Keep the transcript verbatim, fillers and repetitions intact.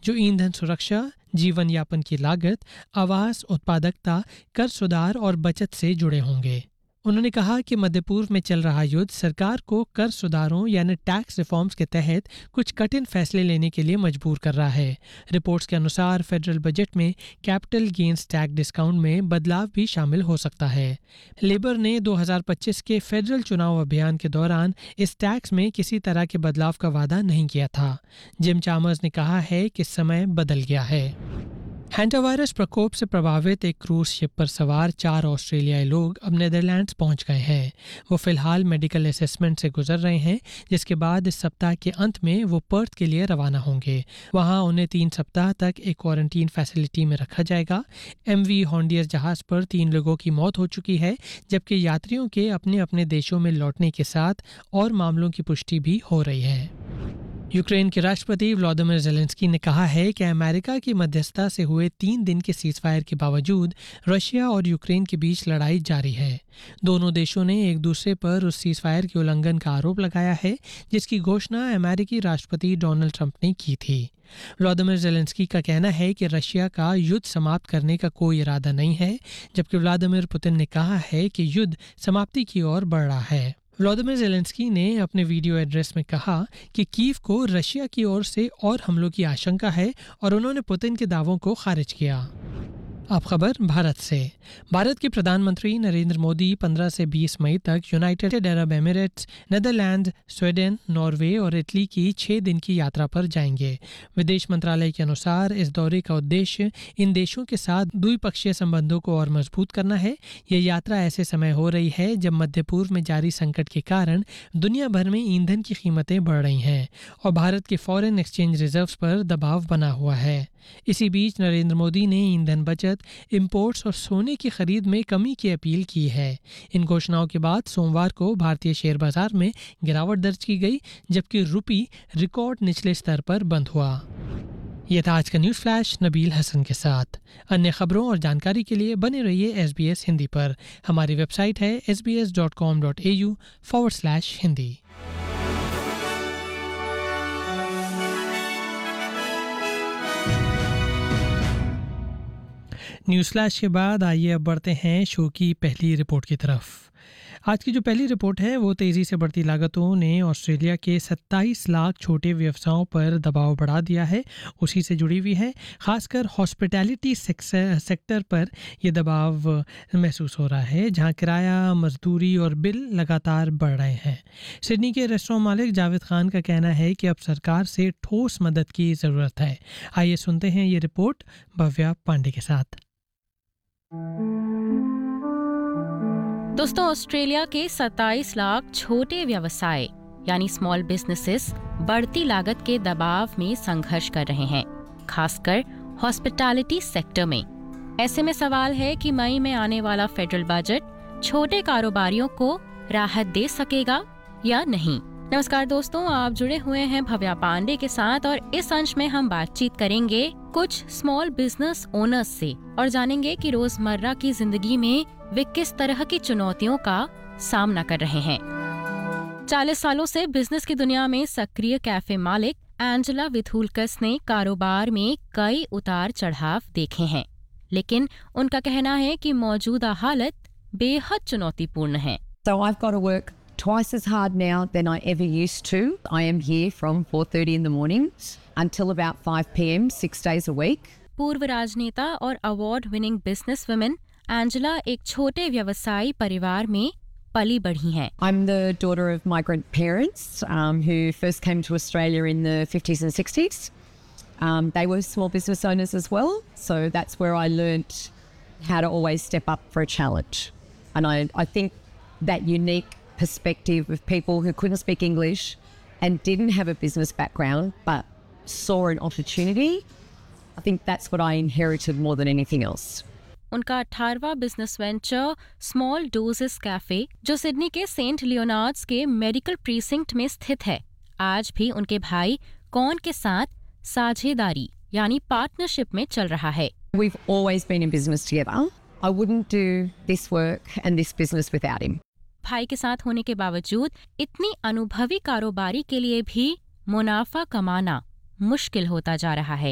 जो ईंधन सुरक्षा, जीवन यापन की लागत, आवास, उत्पादकता, कर सुधार और बचत से जुड़े होंगे। उन्होंने कहा कि मध्य पूर्व में चल रहा युद्ध सरकार को कर सुधारों यानी टैक्स रिफॉर्म्स के तहत कुछ कठिन फैसले लेने के लिए मजबूर कर रहा है। रिपोर्ट्स के अनुसार फेडरल बजट में कैपिटल गेन्स टैक्स डिस्काउंट में बदलाव भी शामिल हो सकता है। लेबर ने दो हज़ार पच्चीस के फेडरल चुनाव अभियान के दौरान इस टैक्स में किसी तरह के बदलाव का वादा नहीं किया था। जिम चामर्स ने कहा है कि समय बदल गया है। हैंटावायरस प्रकोप से प्रभावित एक क्रूज शिप पर सवार चार ऑस्ट्रेलियाई लोग अब नीदरलैंड्स पहुंच गए हैं। वो फिलहाल मेडिकल असेसमेंट से गुजर रहे हैं, जिसके बाद इस सप्ताह के अंत में वो पर्थ के लिए रवाना होंगे। वहां उन्हें तीन सप्ताह तक एक क्वारंटीन फैसिलिटी में रखा जाएगा। एमवी हॉन्डियस जहाज पर तीन लोगों की मौत हो चुकी है, जबकि यात्रियों के अपने अपने देशों में लौटने के साथ और मामलों की पुष्टि भी हो रही है। यूक्रेन के राष्ट्रपति व्लादिमीर ज़ेलेंस्की ने कहा है कि अमेरिका की मध्यस्थता से हुए तीन दिन के सीज़फायर के बावजूद रशिया और यूक्रेन के बीच लड़ाई जारी है। दोनों देशों ने एक दूसरे पर उस सीज़फायर के उल्लंघन का आरोप लगाया है, जिसकी घोषणा अमेरिकी राष्ट्रपति डोनाल्ड ट्रंप ने की थी। व्लादिमीर ज़ेलेंस्की का कहना है कि रशिया का युद्ध समाप्त करने का कोई इरादा नहीं है, जबकि व्लादिमीर पुतिन ने कहा है कि युद्ध समाप्ति की ओर बढ़ रहा है। व्लादिमीर ज़ेलेंस्की ने अपने वीडियो एड्रेस में कहा कि कीव को रशिया की ओर से और हमलों की आशंका है और उन्होंने पुतिन के दावों को खारिज किया। अब खबर भारत से। भारत के प्रधानमंत्री नरेंद्र मोदी पंद्रह से बीस मई तक United Arab Emirates, Netherlands, Sweden, Norway और इटली की छः दिन की यात्रा पर जाएंगे। विदेश मंत्रालय के अनुसार इस दौरे का उद्देश्य इन देशों के साथ द्विपक्षीय संबंधों को और मजबूत करना है। यह यात्रा ऐसे समय हो रही है जब मध्य पूर्व में जारी संकट के कारण दुनिया भर में ईंधन की कीमतें बढ़ रही हैं और भारत के फॉरेन एक्सचेंज रिजर्व्स पर दबाव बना हुआ है। इसी बीच नरेंद्र मोदी ने ईंधन बचत, इंपोर्ट्स और सोने की खरीद में कमी की अपील की है। इन घोषणाओं के बाद सोमवार को भारतीय शेयर बाजार में गिरावट दर्ज की गई, जबकि रुपी रिकॉर्ड निचले स्तर पर बंद हुआ। यह था आज का न्यूज़ फ्लैश नबील हसन के साथ। अन्य खबरों और जानकारी के लिए बने रहिए एस बी एस हिंदी पर। हमारी वेबसाइट है S B S dot com dot A you forward slash Hindi. News flash के बाद आइए अब बढ़ते हैं शो की पहली रिपोर्ट की तरफ। आज की जो पहली रिपोर्ट है वो तेज़ी से बढ़ती लागतों ने ऑस्ट्रेलिया के सत्ताईस लाख छोटे व्यवसायों पर दबाव बढ़ा दिया है। उसी से जुड़ी हुई है, खासकर हॉस्पिटैलिटी सेक्टर पर यह दबाव महसूस हो रहा है, जहां किराया, मजदूरी और बिल लगातार बढ़ रहे हैं। सिडनी के रेस्टोरेंट मालिक जावेद खान का कहना है कि अब सरकार से ठोस मदद की ज़रूरत है। आइए सुनते हैं ये रिपोर्ट भव्या पांडे के साथ। दोस्तों, ऑस्ट्रेलिया के सत्ताईस लाख छोटे व्यवसाय यानी स्मॉल बिजनेसेस बढ़ती लागत के दबाव में संघर्ष कर रहे हैं, खासकर हॉस्पिटैलिटी सेक्टर में। ऐसे में सवाल है कि मई में आने वाला फेडरल बजट छोटे कारोबारियों को राहत दे सकेगा या नहीं। नमस्कार दोस्तों, आप जुड़े हुए हैं भव्या पांडे के साथ और इस अंश में हम बातचीत करेंगे कुछ स्मॉल बिजनेस ओनर्स से और जानेंगे कि रोजमर्रा की जिंदगी में वे किस तरह की चुनौतियों का सामना कर रहे हैं। चालीस सालों से बिजनेस की दुनिया में सक्रिय कैफे मालिक एंजेला विथुलकस ने कारोबार में कई उतार चढ़ाव देखे हैं, लेकिन उनका कहना है कि मौजूदा हालत बेहद चुनौतीपूर्ण है। So I've got to work twice as hard now than I ever used to. I am here from four thirty in the morning until about five p m six days a week. पूर्व राजनेता और award winning business women Angela एक छोटे व्यवसायी परिवार में पली बढ़ी हैं। I'm the daughter of migrant parents um, who first came to Australia in the fifties and sixties. Um, they were small business owners as well, so that's where I learnt how to always step up for a challenge. And I, I think that unique perspective of people who couldn't speak English and didn't have a business background but saw an opportunity, I think that's what I inherited more than anything else. उनका अठारहवां business venture small doses cafe, जो Sydney के Saint लियोनार्ड्स के medical precinct में स्थित है, आज भी उनके भाई कॉन के साथ साझेदारी यानी पार्टनरशिप में चल रहा है। We've always been in business together. I wouldn't do this work and this business without him. भाई के साथ होने के बावजूद इतनी अनुभवी कारोबारी के लिए भी मुनाफा कमाना मुश्किल होता जा रहा है।